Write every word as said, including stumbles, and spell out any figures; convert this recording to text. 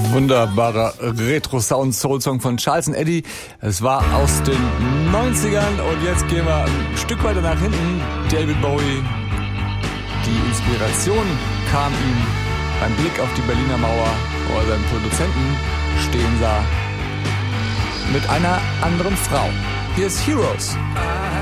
Wunderbarer Retro-Sound-Soul-Song von Charles and Eddie. Es war aus den neunzigern und jetzt gehen wir ein Stück weiter nach hinten. David Bowie. Die Inspiration kam ihm beim Blick auf die Berliner Mauer, wo er seinen Produzenten stehen sah, mit einer anderen Frau. Hier ist Heroes.